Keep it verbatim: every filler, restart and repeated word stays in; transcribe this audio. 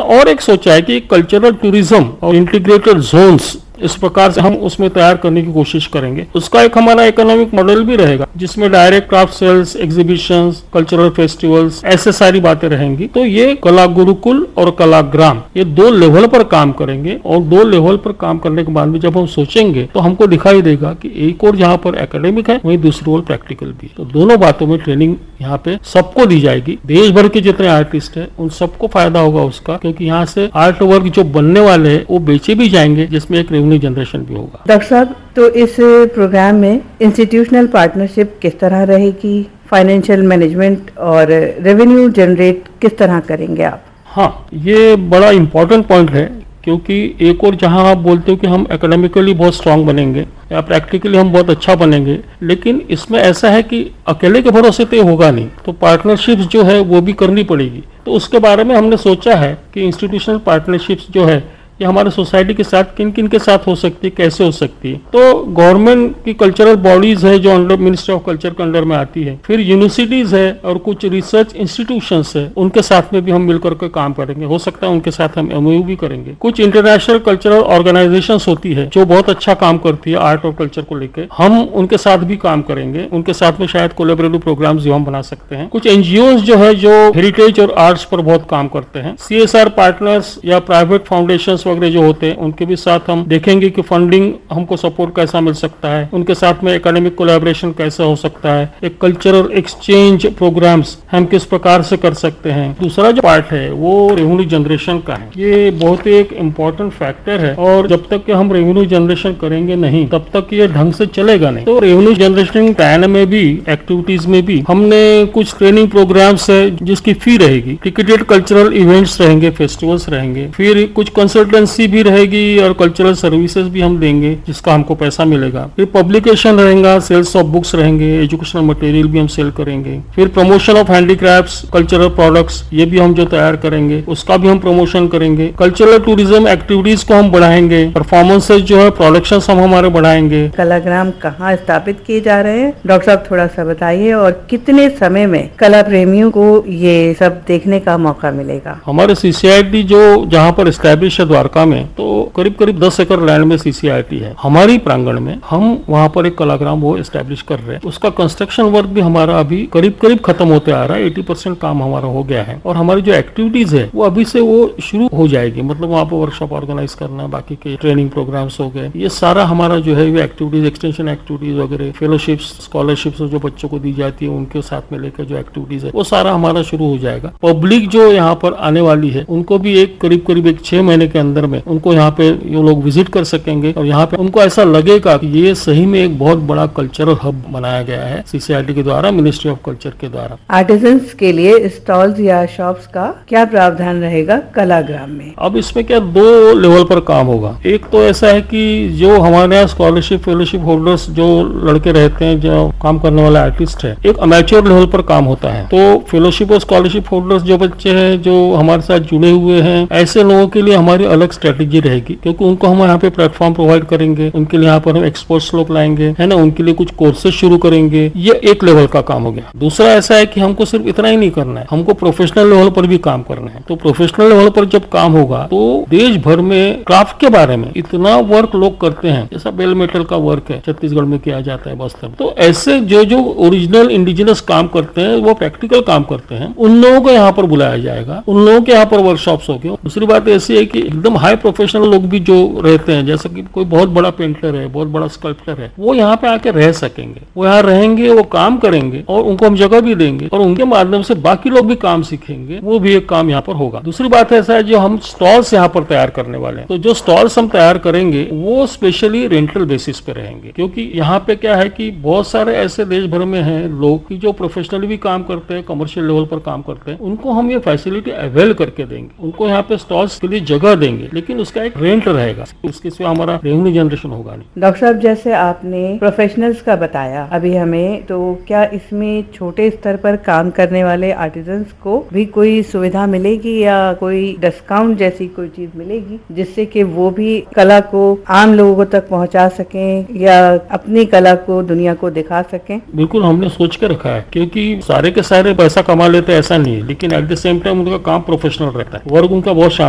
और एक सोचा है कि कल्चरल टूरिज्म और इंटीग्रेटेड जोन्स इस प्रकार से हम उसमें तैयार करने की कोशिश करेंगे। उसका एक हमारा इकोनॉमिक मॉडल भी रहेगा जिसमें direct craft sales, exhibitions, cultural festivals, ऐसे सारी बातें रहेंगी। तो ये कला गुरुकुल और कलाग्राम ये दो लेवल पर काम करेंगे और दो लेवल पर काम करने के बाद में जब हम सोचेंगे तो हमको दिखाई देगा कि एक और जहाँ पर एकेडमिक है वहीं दूसरी ओर प्रैक्टिकल भी। तो दोनों बातों में ट्रेनिंग यहाँ पे सबको दी जाएगी। देश भर के जितने आर्टिस्ट है उन सबको फायदा होगा उसका, क्योंकि यहाँ से आर्ट वर्क जो बनने वाले हैं वो बेचे भी जाएंगे, जिसमें एक रेवेन्यू जनरेशन भी होगा। डॉक्टर साहब, तो इस प्रोग्राम में इंस्टीट्यूशनल पार्टनरशिप किस तरह रहेगी, फाइनेंशियल मैनेजमेंट और रेवेन्यू जनरेट किस तरह करेंगे आप? हाँ, ये बड़ा इम्पोर्टेंट पॉइंट है, क्योंकि एक और जहां आप बोलते हो कि हम एकेडमिकली बहुत स्ट्रांग बनेंगे या प्रैक्टिकली हम बहुत अच्छा बनेंगे, लेकिन इसमें ऐसा है कि अकेले के भरोसे तो होगा नहीं, तो पार्टनरशिप्स जो है वो भी करनी पड़ेगी। तो उसके बारे में हमने सोचा है कि इंस्टीट्यूशनल पार्टनरशिप्स जो है ये हमारे सोसाइटी के साथ किन किन के साथ हो सकती है, कैसे हो सकती है। तो गवर्नमेंट की कल्चरल बॉडीज है जो अंडर मिनिस्ट्री ऑफ कल्चर के अंडर में आती है, फिर यूनिवर्सिटीज है और कुछ रिसर्च इंस्टीट्यूशंस है, उनके साथ में भी हम मिलकर के काम करेंगे। हो सकता है उनके साथ हम एमओयू भी करेंगे। कुछ इंटरनेशनल कल्चरल ऑर्गेनाइजेशंस होती है जो बहुत अच्छा काम करती है आर्ट और कल्चर को लेकर, हम उनके साथ भी काम करेंगे। उनके साथ में शायद कोलैबोरेटिव प्रोग्राम्स जो हम बना सकते हैं। कुछ एनजीओ जो है जो हेरिटेज और आर्ट्स पर बहुत काम करते हैं, सीएसआर पार्टनर्स या प्राइवेट फाउंडेशन वगैरह जो होते हैं उनके भी साथ हम देखेंगे कि फंडिंग हमको सपोर्ट कैसा मिल सकता है, उनके साथ में एकेडमिक कोलैबोरेशन कैसा हो सकता है, एक कल्चरल एक्सचेंज प्रोग्राम्स हम किस प्रकार से कर सकते हैं। दूसरा जो पार्ट है वो रेवेन्यू जनरेशन का है। ये बहुत ही एक इम्पोर्टेंट फैक्टर है और जब तक कि हम रेवेन्यू जनरेशन करेंगे नहीं तब तक ये ढंग से चलेगा नहीं। तो रेवेन्यू जनरेशन प्लान में भी, एक्टिविटीज में भी हमने कुछ ट्रेनिंग प्रोग्राम्स है जिसकी फी रहेगी, टिकटेड कल्चरल इवेंट्स रहेंगे, फेस्टिवल्स रहेंगे, फिर कुछ कंसल्टेंसी भी रहेगी और कल्चरल सर्विसेज भी हम देंगे जिसका हमको पैसा मिलेगा। फिर पब्लिकेशन रहेगा, सेल्स ऑफ बुक्स रहेंगे, एजुकेशनल मटेरियल भी हम सेल करेंगे, फिर promotion of handicrafts, cultural products ये भी हम जो तैयार करेंगे उसका भी हम प्रमोशन करेंगे। कल्चरल टूरिज्म एक्टिविटीज को हम बढ़ाएंगे, परफॉर्मेंसेज जो है प्रोडक्शन हम हमारे बढ़ाएंगे। कलाग्राम कहाँ स्थापित किए जा रहे हैं डॉक्टर साहब, थोड़ा सा बताइए, और कितने समय में कला प्रेमियों को ये सब देखने का मौका मिलेगा? हमारे सीसीआईटी जो जहाँ पर एस्टैब्लिश है द्वारका में, तो करीब करीब दस एकड़ लैंड में सीसीआईटी है। हमारी प्रांगण में हम वहाँ पर एक कलाग्राम वो एस्टैब्लिश कर रहे हैं। उसका कंस्ट्रक्शन वर्क भी हमारा अभी करीब करीब खत्म होते आ रहा है, अस्सी परसेंट काम हमारा हो गया है और हमारी जो एक्टिविटीज है वो अभी से वो शुरू हो जाएगी। मतलब वहाँ पर वर्कशॉप ऑर्गेनाइज करना, बाकी के ट्रेनिंग प्रोग्राम्स हो गए, ये सारा हमारा जो है एक्टिविटीज, एक्सटेंशन एक्टिविटीज वगैरह, फेलोशिप्स, स्कॉलरशिप्स जो बच्चों को दी जाती है उनके साथ में लेकर जो एक्टिविटीज है वो सारा हमारा शुरू हो जाएगा। पब्लिक जो यहाँ पर आने वाली है उनको भी एक करीब करीब एक छह महीने के अंदर में उनको यहाँ पे ये लोग विजिट कर सकेंगे और यहाँ पे उनको ऐसा लगेगा कि ये सही में एक बहुत बड़ा कल्चरल हब बनाया गया है सीसीआईटी के द्वारा, मिनिस्ट्री ऑफ कल्चर के द्वारा। आर्टिजन्स के लिए स्टॉल्स या शॉप्स का क्या प्रावधान रहेगा कलाग्राम में? अब इसमें क्या दो लेवल पर काम होगा। एक तो ऐसा है कि जो हमारे यहाँ स्कॉलरशिप फेलोशिप होल्डर्स जो लड़के रहते हैं, जो काम करने वाले आर्टिस्ट है, एक अमेच्योर लेवल पर काम होता है। तो फेलोशिप और स्कॉलरशिप होल्डर्स जो बच्चे हैं जो हमारे साथ जुड़े हुए हैं, ऐसे लोगों के लिए हमारी अलग स्ट्रेटेजी रहेगी, क्योंकि उनको हम यहाँ पे प्लेटफॉर्म प्रोवाइड करेंगे, उनके लिए यहाँ पर हम एक्सपर्ट्स लोग लाएंगे, है ना, उनके लिए कुछ कोर्सेज शुरू करेंगे। ये एक लेवल का काम हो गया। दूसरा ऐसा है कि हमको सिर्फ इतना ही नहीं करना है, हमको प्रोफेशनल लेवल पर भी काम करना है। तो प्रोफेशनल लेवल पर जब काम होगा तो देश भर में क्राफ्ट के बारे में इतना वर्क लोग करते हैं, जैसा बेल मेटल का वर्क है छत्तीसगढ़ में किया जाता है, बस्तर में। तो ऐसे जो जो ओरिजिनल इंडिजिनस काम करते हैं, वो प्रैक्टिकल काम करते हैं, उन लोगों को यहाँ पर बुलाया जाएगा, उन लोगों के यहाँ पर वर्कशॉप्स होंगे। दूसरी बात ऐसी है कि एकदम हाई प्रोफेशनल लोग भी जो रहते हैं, जैसे कि कोई बहुत बड़ा पेंटर है, बहुत बड़ा स्कल्पटर है, वो यहाँ पे आके रह सकेंगे, वो यहाँ रहेंगे, वो काम करेंगे और उनको हम जगह भी देंगे और उनके माध्यम से बाकी लोग भी काम सीखेंगे। वो भी एक काम यहाँ पर होगा। दूसरी बात ऐसा है, जो हम स्टॉल्स यहाँ पर तैयार करने वाले हैं, तो जो स्टॉल्स हम तैयार करेंगे वो स्पेशली रेंटल बेसिस पे रहेंगे, क्योंकि यहाँ पे क्या है कि बहुत सारे ऐसे देश भर में हैं लोग की जो प्रोफेशनली भी काम करते हैं, कमर्शियल लेवल पर काम करते हैं, उनको हम ये फैसिलिटी अवेल करके देंगे, उनको यहाँ पे स्टॉल्स के लिए जगह देंगे, लेकिन उसका एक रेंट रहेगा, उसके सिवा हमारा रेवेन्यू जनरेशन होगा नहीं। डॉक्टर साहब, जैसे आपने प्रोफेशनल्स का बताया अभी हमें, तो क्या इसमें छोटे स्तर पर काम करने वाले आर्टिजन्स को भी कोई सुविधा मिलेगी या कोई डिस्काउंट जैसी कोई चीज मिलेगी जिससे कि वो भी कला को आम लोगों तक पहुंचा सकें या अपनी कला को दुनिया को दिखा सकें? बिल्कुल, हमने सोच के रखा है, क्योंकि सारे के सारे पैसा कमा लेते ऐसा नहीं है, लेकिन एट द सेम टाइम उनका काम प्रोफेशनल रहता है, वर्क उनका बहुत